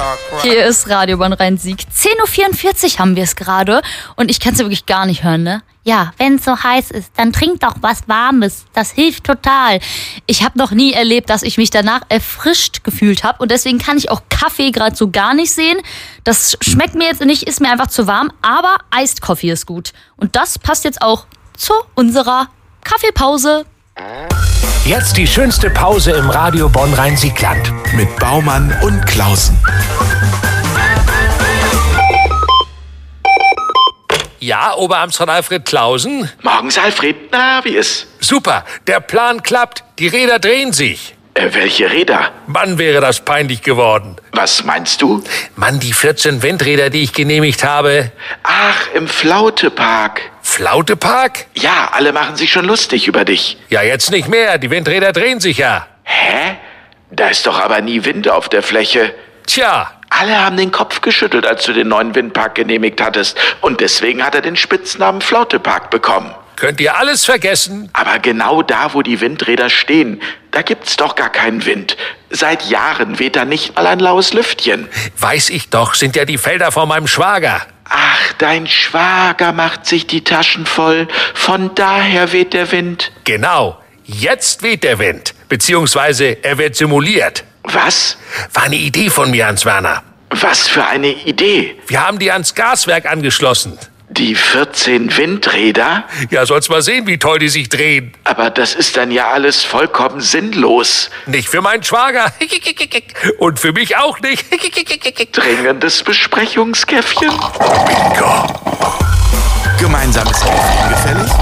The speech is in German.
Hier ist Radio Bonn Rhein-Sieg. 10.44 Uhr haben wir es gerade und ich kann es ja wirklich gar nicht hören, ne? Ja, wenn es so heiß ist, dann trink doch was Warmes. Das hilft total. Ich habe noch nie erlebt, dass ich mich danach erfrischt gefühlt habe und deswegen kann ich auch Kaffee gerade so gar nicht sehen. Das schmeckt mir jetzt nicht, ist mir einfach zu warm, aber Iced Coffee ist gut. Und das passt jetzt auch zu unserer Kaffeepause. Jetzt die schönste Pause im Radio Bonn Rhein-Sieg-Land. Mit Baumann und Klausen. Ja, Oberamtsrat Alfred Klausen? Morgens, Alfred. Na, wie ist? Super, der Plan klappt. Die Räder drehen sich. Welche Räder? Mann, wäre das peinlich geworden. Was meinst du? Mann, die 14 Windräder, die ich genehmigt habe. Ach, im Flautepark. Flautepark? Ja, alle machen sich schon lustig über dich. Ja, jetzt nicht mehr. Die Windräder drehen sich ja. Hä? Da ist doch aber nie Wind auf der Fläche. Tja. Alle haben den Kopf geschüttelt, als du den neuen Windpark genehmigt hattest. Und deswegen hat er den Spitznamen Flautepark bekommen. Könnt ihr alles vergessen? Aber genau da, wo die Windräder stehen, da gibt's doch gar keinen Wind. Seit Jahren weht da nicht mal ein laues Lüftchen. Weiß ich doch, sind ja die Felder von meinem Schwager. Ach, dein Schwager macht sich die Taschen voll. Von daher weht der Wind. Genau, jetzt weht der Wind. Beziehungsweise er wird simuliert. Was? War eine Idee von mir, Hans Werner. Was für eine Idee? Wir haben die ans Gaswerk angeschlossen. Die 14 Windräder? Ja, sollst mal sehen, wie toll die sich drehen. Aber das ist dann ja alles vollkommen sinnlos. Nicht für meinen Schwager. Und für mich auch nicht. Dringendes Besprechungskäffchen? Bingo. Gemeinsames Käffchen gefällig?